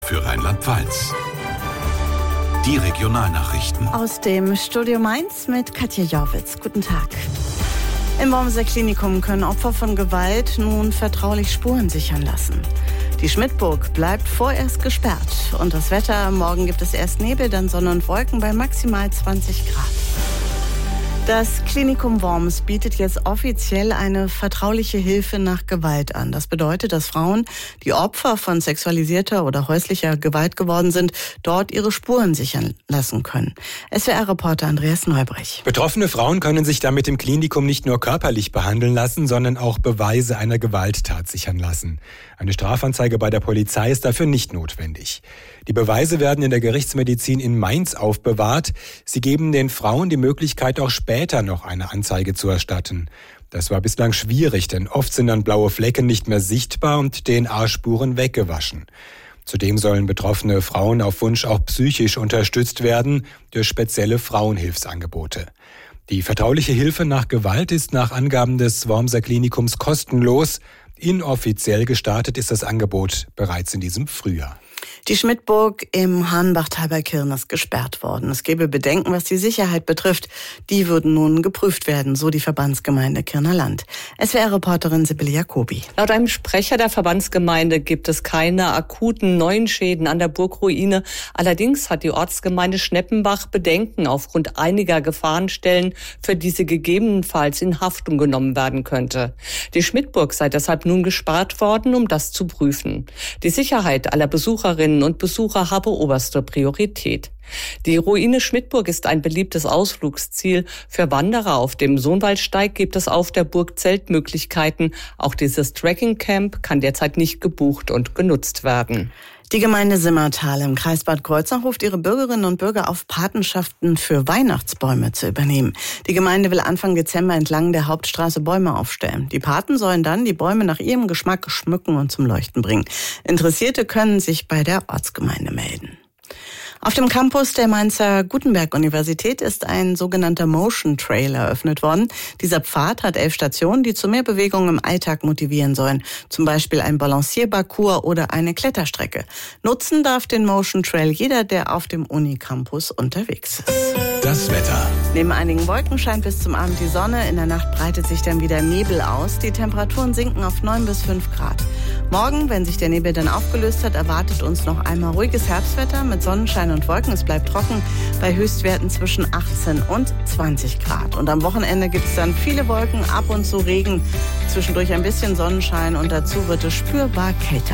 für Rheinland-Pfalz. Die Regionalnachrichten. Aus dem Studio Mainz mit Katja Jorwitz. Guten Tag. Im Wormser Klinikum können Opfer von Gewalt nun vertraulich Spuren sichern lassen. Die Schmidtburg bleibt vorerst gesperrt. Und das Wetter: morgen gibt es erst Nebel, dann Sonne und Wolken bei maximal 20 Grad. Das Klinikum Worms bietet jetzt offiziell eine vertrauliche Hilfe nach Gewalt an. Das bedeutet, dass Frauen, die Opfer von sexualisierter oder häuslicher Gewalt geworden sind, dort ihre Spuren sichern lassen können. SWR-Reporter Andreas Neubrich. Betroffene Frauen können sich damit im Klinikum nicht nur körperlich behandeln lassen, sondern auch Beweise einer Gewalttat sichern lassen. Eine Strafanzeige bei der Polizei ist dafür nicht notwendig. Die Beweise werden in der Gerichtsmedizin in Mainz aufbewahrt. Sie geben den Frauen die Möglichkeit, auch später noch eine Anzeige zu erstatten. Das war bislang schwierig, denn oft sind dann blaue Flecken nicht mehr sichtbar und DNA-Spuren weggewaschen. Zudem sollen betroffene Frauen auf Wunsch auch psychisch unterstützt werden durch spezielle Frauenhilfsangebote. Die vertrauliche Hilfe nach Gewalt ist nach Angaben des Wormser Klinikums kostenlos. Inoffiziell gestartet ist das Angebot bereits in diesem Frühjahr. Die Schmidtburg im Hahnbachtal bei Kirn ist gesperrt worden. Es gebe Bedenken, was die Sicherheit betrifft. Die würden nun geprüft werden, so die Verbandsgemeinde Kirner Land. SWR-Reporterin Sibylle Jacobi. Laut einem Sprecher der Verbandsgemeinde gibt es keine akuten neuen Schäden an der Burgruine. Allerdings hat die Ortsgemeinde Schneppenbach Bedenken aufgrund einiger Gefahrenstellen, für die sie gegebenenfalls in Haftung genommen werden könnte. Die Schmidtburg sei deshalb nun gesperrt worden, um das zu prüfen. Die Sicherheit aller Besucherinnen und Besucher habe oberste Priorität. Die Ruine Schmidtburg ist ein beliebtes Ausflugsziel. Für Wanderer auf dem Sohnwaldsteig gibt es auf der Burg Zeltmöglichkeiten. Auch dieses Trekkingcamp kann derzeit nicht gebucht und genutzt werden. Die Gemeinde Simmertal im Kreis Bad Kreuznach ruft ihre Bürgerinnen und Bürger auf, Patenschaften für Weihnachtsbäume zu übernehmen. Die Gemeinde will Anfang Dezember entlang der Hauptstraße Bäume aufstellen. Die Paten sollen dann die Bäume nach ihrem Geschmack schmücken und zum Leuchten bringen. Interessierte können sich bei der Ortsgemeinde melden. Auf dem Campus der Mainzer Gutenberg-Universität ist ein sogenannter Motion Trail eröffnet worden. Dieser Pfad hat 11 Stationen, die zu mehr Bewegung im Alltag motivieren sollen. Zum Beispiel ein Balancierparcours oder eine Kletterstrecke. Nutzen darf den Motion Trail jeder, der auf dem Unicampus unterwegs ist. Das Wetter. Neben einigen Wolken scheint bis zum Abend die Sonne. In der Nacht breitet sich dann wieder Nebel aus. Die Temperaturen sinken auf 9 bis 5 Grad. Morgen, wenn sich der Nebel dann aufgelöst hat, erwartet uns noch einmal ruhiges Herbstwetter mit Sonnenschein und Wolken. Es bleibt trocken bei Höchstwerten zwischen 18 und 20 Grad. Und am Wochenende gibt es dann viele Wolken, ab und zu Regen, zwischendurch ein bisschen Sonnenschein und dazu wird es spürbar kälter.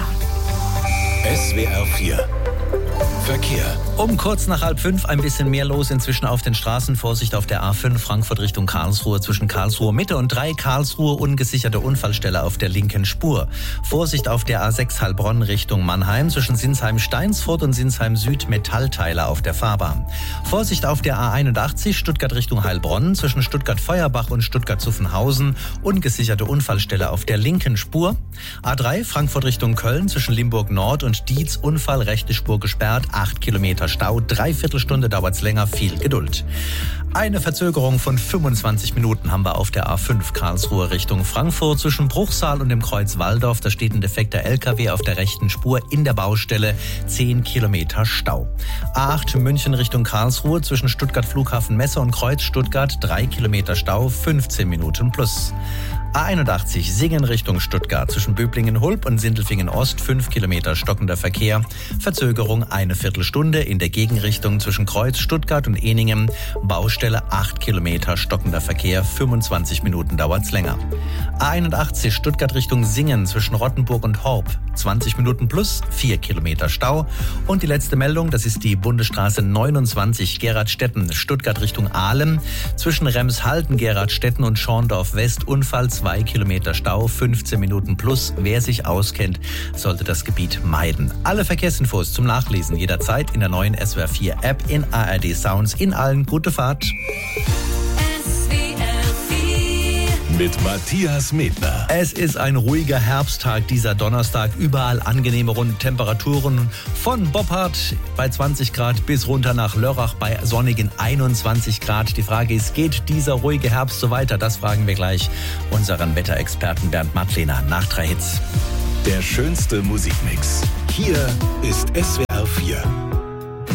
SWR 4 Verkehr. Um kurz nach 4:30 ein bisschen mehr los inzwischen auf den Straßen. Vorsicht auf der A5 Frankfurt Richtung Karlsruhe zwischen Karlsruhe Mitte und 3 Karlsruhe, ungesicherte Unfallstelle auf der linken Spur. Vorsicht auf der A6 Heilbronn Richtung Mannheim zwischen Sinsheim-Steinsfurt und Sinsheim-Süd, Metallteile auf der Fahrbahn. Vorsicht auf der A81 Stuttgart Richtung Heilbronn zwischen Stuttgart-Feuerbach und Stuttgart-Zuffenhausen, ungesicherte Unfallstelle auf der linken Spur. A3 Frankfurt Richtung Köln zwischen Limburg Nord und Dietz, Unfall, rechte Spur gesperrt, 8 Kilometer Stau, 3/4 Stunde dauert's länger, viel Geduld. Eine Verzögerung von 25 Minuten haben wir auf der A5 Karlsruhe Richtung Frankfurt zwischen Bruchsal und dem Kreuz Walldorf. Da steht ein defekter LKW auf der rechten Spur in der Baustelle, 10 Kilometer Stau. A8 München Richtung Karlsruhe zwischen Stuttgart Flughafen Messe und Kreuz Stuttgart, 3 Kilometer Stau, 15 Minuten plus. A81 Singen Richtung Stuttgart zwischen Böblingen-Hulb und Sindelfingen-Ost, 5 Kilometer stockender Verkehr. Verzögerung 1/4 Stunde in der Gegenrichtung zwischen Kreuz, Stuttgart und Ehningen. Baustelle 8 Kilometer stockender Verkehr, 25 Minuten dauert's länger. A81 Stuttgart Richtung Singen zwischen Rottenburg und Horb, 20 Minuten plus, 4 Kilometer Stau. Und die letzte Meldung, das ist die Bundesstraße 29 Gerradstetten, Stuttgart Richtung Aalen. Zwischen Remshalden, Gerradstetten und Schorndorf West, Unfall, 2 Kilometer Stau, 15 Minuten plus. Wer sich auskennt, sollte das Gebiet meiden. Alle Verkehrsinfos zum Nachlesen jederzeit in der neuen SWR 4 App, in ARD Sounds, in allen. Gute Fahrt. Mit Matthias Medner. Es ist ein ruhiger Herbsttag, dieser Donnerstag. Überall angenehme runde Temperaturen. Von Boppard bei 20 Grad bis runter nach Lörrach bei sonnigen 21 Grad. Die Frage ist, geht dieser ruhige Herbst so weiter? Das fragen wir gleich unseren Wetterexperten Bernd Mattlehner nach 3 Hits. Der schönste Musikmix. Hier ist SWR 4.